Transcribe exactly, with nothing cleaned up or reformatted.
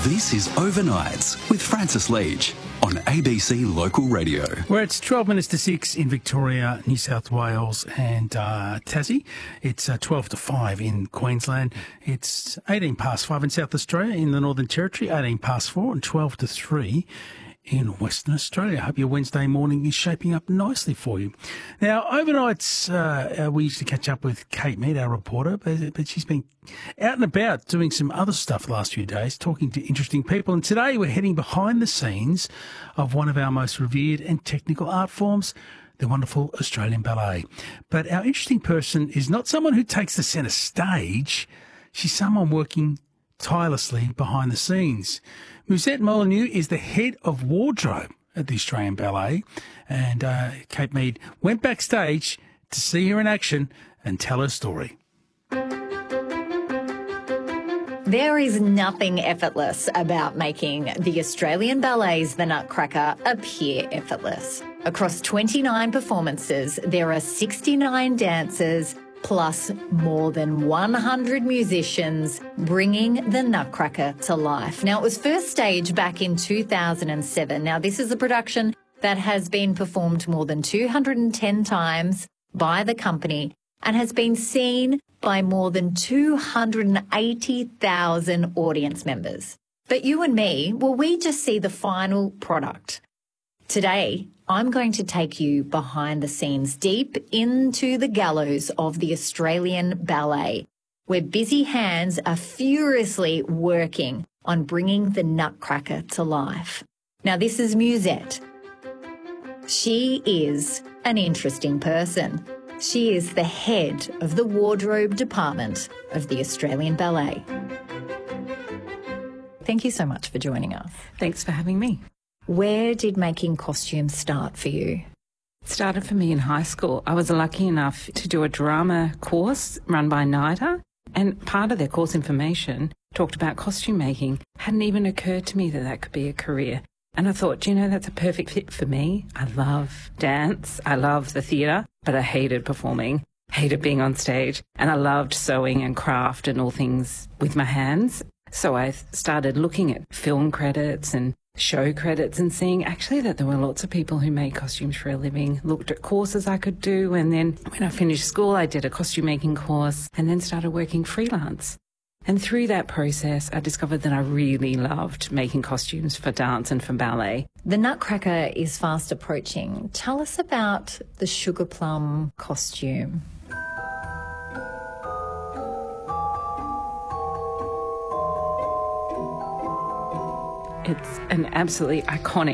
This is Overnights with Francis Leach on A B C Local Radio. Where it's twelve minutes to six in Victoria, New South Wales and uh, Tassie. It's uh, twelve to five in Queensland. It's eighteen past five in South Australia, in the Northern Territory, eighteen past four and twelve to three in Western Australia. I hope your Wednesday morning is shaping up nicely for you. Now, overnights, uh, uh, we used to catch up with Kate Mead, our reporter, but, but she's been out and about doing some other stuff the last few days, talking to interesting people. And today we're heading behind the scenes of one of our most revered and technical art forms, the wonderful Australian Ballet. But our interesting person is not someone who takes the centre stage. She's someone working tirelessly behind the scenes. Musette Molyneux is the head of wardrobe at the Australian Ballet, and uh, Kate Mead went backstage to see her in action and tell her story. There is nothing effortless about making the Australian Ballet's The Nutcracker appear effortless. Across twenty-nine performances, there are sixty-nine dancers, plus more than one hundred musicians bringing the Nutcracker to life. Now, it was first staged back in two thousand seven. Now, this is a production that has been performed more than two hundred ten times by the company and has been seen by more than two hundred eighty thousand audience members. But you and me, well, we just see the final product. Today, I'm going to take you behind the scenes, deep into the gallows of the Australian Ballet, where busy hands are furiously working on bringing the Nutcracker to life. Now, this is Musette. She is an interesting person. She is the head of the wardrobe department of the Australian Ballet. Thank you so much for joining us. Thanks for having me. Where did making costumes start for you? It started for me in high school. I was lucky enough to do a drama course run by NIDA, and part of their course information talked about costume making. Hadn't even occurred to me that that could be a career. And I thought, do you know, that's a perfect fit for me. I love dance. I love the theatre, but I hated performing, hated being on stage, and I loved sewing and craft and all things with my hands. So I started looking at film credits and show credits and seeing actually that there were lots of people who made costumes for a living, looked at courses I could do, and then when I finished school I did a costume making course and then started working freelance. And through that process I discovered that I really loved making costumes for dance and for ballet. The Nutcracker is fast approaching. Tell us about the Sugar Plum costume. It's an absolutely iconic